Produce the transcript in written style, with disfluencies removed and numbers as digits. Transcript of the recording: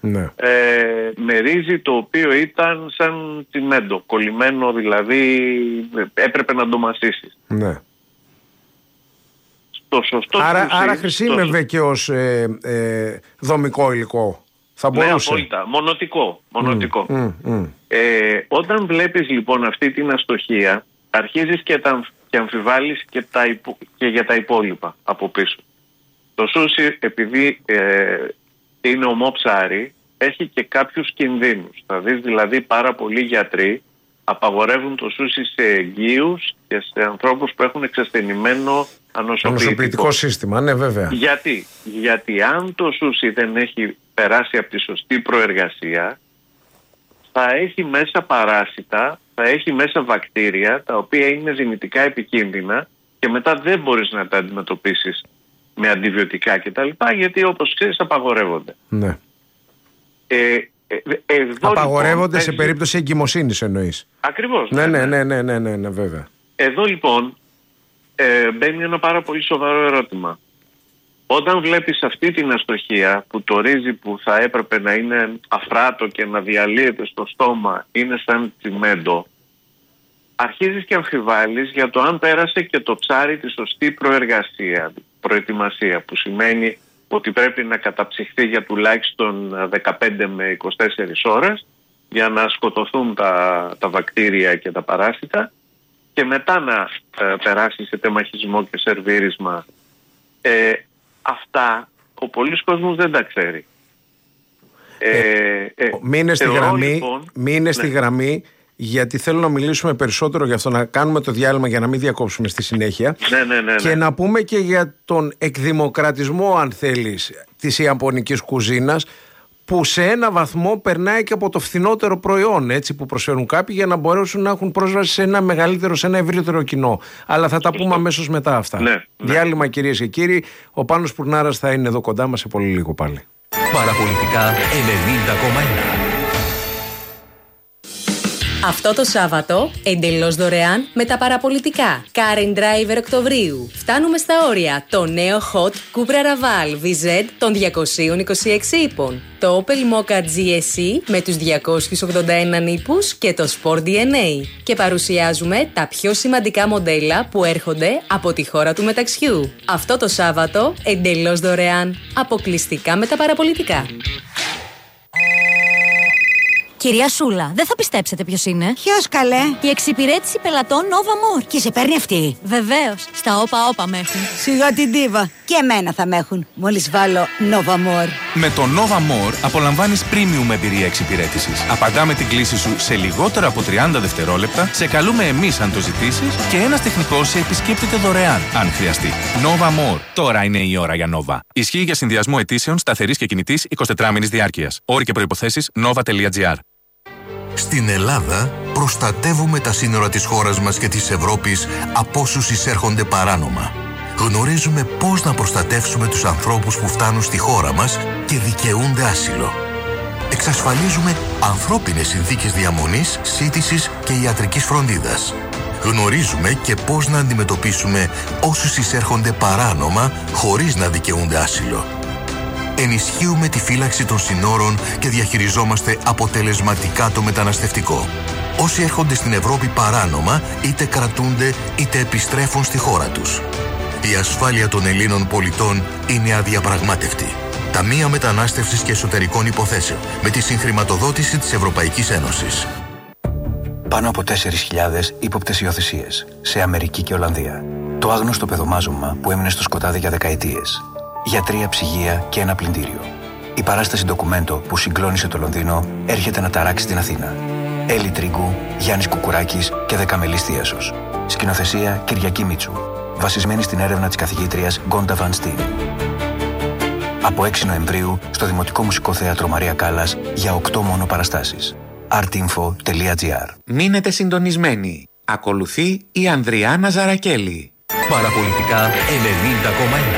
Ναι. Με ρύζι το οποίο ήταν σαν τσιμέντο, κολλημένο, δηλαδή έπρεπε να το μασίσεις. Ναι. Στο σωστό άρα χρησιμεύε και ως δομικό υλικό. Θα μπορούσε. Ναι, απόλυτα. Μονοτικό. Όταν βλέπεις λοιπόν αυτή την αστοχία, αρχίζεις και αμφιβάλλεις και για τα υπόλοιπα από πίσω. Το σούσι, επειδή είναι ομόψάρι, έχει και κάποιους κινδύνους. Θα δεις δηλαδή πάρα πολλοί γιατροί απαγορεύουν το σούσι σε εγγύους και σε ανθρώπους που έχουν εξασθενημένο ανοσοποιητικό σύστημα. Ναι, βέβαια. Γιατί αν το σούσι δεν έχει περάσει από τη σωστή προεργασία, θα έχει μέσα παράσιτα, θα έχει μέσα βακτήρια τα οποία είναι δυνητικά επικίνδυνα και μετά δεν μπορείς να τα αντιμετωπίσεις με αντιβιωτικά κτλ. Γιατί όπως ξέρεις απαγορεύονται. Ναι. Απαγορεύονται λοιπόν, σε περίπτωση εγκυμοσύνης εννοείς. Ακριβώς. Ναι, βέβαια. Εδώ λοιπόν μπαίνει ένα πάρα πολύ σοβαρό ερώτημα. Όταν βλέπεις αυτή την αστοχία που το ρύζι που θα έπρεπε να είναι αφράτο και να διαλύεται στο στόμα είναι σαν τσιμέντο, αρχίζεις και αμφιβάλλεις για το αν πέρασε και το ψάρι τη σωστή προετοιμασία, που σημαίνει ότι πρέπει να καταψυχθεί για τουλάχιστον 15 με 24 ώρες για να σκοτωθούν τα βακτήρια και τα παράσιτα και μετά να περάσει σε τεμαχισμό και σερβίρισμα. Αυτά ο πολλής κόσμος δεν τα ξέρει. Μείνε στη γραμμή, γιατί θέλω να μιλήσουμε περισσότερο για αυτό, να κάνουμε το διάλειμμα για να μην διακόψουμε στη συνέχεια. Ναι. Και να πούμε και για τον εκδημοκρατισμό, αν θέλεις, της ιαπωνικής κουζίνας, που σε ένα βαθμό περνάει και από το φθηνότερο προϊόν, έτσι, που προσφέρουν κάποιοι, για να μπορέσουν να έχουν πρόσβαση σε ένα μεγαλύτερο, σε ένα ευρύτερο κοινό. Αλλά θα τα πούμε αμέσως μετά αυτά. Ναι. Διάλειμμα, κυρίες και κύριοι. Ο Πάνος Πουρνάρας θα είναι εδώ κοντά μας σε πολύ λίγο πάλι. Παραπολιτικά 90,1. Αυτό το Σάββατο, εντελώς δωρεάν με τα παραπολιτικά. Car and Driver Οκτωβρίου. Φτάνουμε στα όρια. Το νέο Hot Cupra Raval VZ των 226 ύπων. Το Opel Mokka GSE με τους 281 ύπους και το Sport DNA. Και παρουσιάζουμε τα πιο σημαντικά μοντέλα που έρχονται από τη χώρα του μεταξιού. Αυτό το Σάββατο, εντελώς δωρεάν. Αποκλειστικά με τα παραπολιτικά. Κυρία Σούλα, δεν θα πιστέψετε ποιος είναι. Ποιος, καλέ? Η εξυπηρέτηση πελατών Nova More. Και σε παίρνει αυτή? Βεβαίως, στα όπα με έχουν. Σιγά την ντίβα. Και εμένα θα με έχουν, μόλις βάλω Nova More. Με το Nova More απολαμβάνεις premium εμπειρία εξυπηρέτησης. Απαντάμε την κλήση σου σε λιγότερο από 30 δευτερόλεπτα, σε καλούμε εμείς αν το ζητήσεις και ένας τεχνικός σε επισκέπτεται δωρεάν, αν χρειαστεί. Nova More. Τώρα είναι η ώρα για Nova. Ισχύει για συνδυασμό αιτήσεων σταθερής και κινητής 24μηνης διάρκειας. Όροι και προϋποθέσεις nova.gr. Στην Ελλάδα προστατεύουμε τα σύνορα της χώρας μας και της Ευρώπης από όσους εισέρχονται παράνομα. Γνωρίζουμε πώς να προστατεύσουμε τους ανθρώπους που φτάνουν στη χώρα μας και δικαιούνται άσυλο. Εξασφαλίζουμε ανθρώπινες συνθήκες διαμονής, σύντησης και ιατρικής φροντίδας. Γνωρίζουμε και πώς να αντιμετωπίσουμε όσους εισέρχονται παράνομα χωρίς να δικαιούνται άσυλο. Ενισχύουμε τη φύλαξη των συνόρων και διαχειριζόμαστε αποτελεσματικά το μεταναστευτικό. Όσοι έρχονται στην Ευρώπη παράνομα, είτε κρατούνται είτε επιστρέφουν στη χώρα τους. Η ασφάλεια των Ελλήνων πολιτών είναι αδιαπραγμάτευτη. Ταμεία Μετανάστευσης και Εσωτερικών Υποθέσεων, με τη συγχρηματοδότηση της Ευρωπαϊκής Ένωσης. Πάνω από 4.000 ύποπτες υιοθεσίες σε Αμερική και Ολλανδία. Το άγνωστο παιδομάζωμα που έμεινε στο σκοτάδι για δεκαετίες. Για 3 ψυγεία και ένα πλυντήριο. Η παράσταση ντοκουμέντο που συγκλώνησε το Λονδίνο έρχεται να ταράξει την Αθήνα. Έλλη Τρίγκου, Γιάννης Κουκουράκης και Δεκαμελής Θίασος. Σκηνοθεσία Κυριακή Μίτσου. Βασισμένη στην έρευνα της καθηγήτριας Γκόντα Βαν Στιν. Από 6 Νοεμβρίου στο Δημοτικό Μουσικό Θέατρο Μαρία Κάλλας για 8 μόνο παραστάσεις. artinfo.gr. Μείνετε συντονισμένοι. Ακολουθεί η Ανδριάνα Ζαρακέλη. Παραπολιτικά 90,1.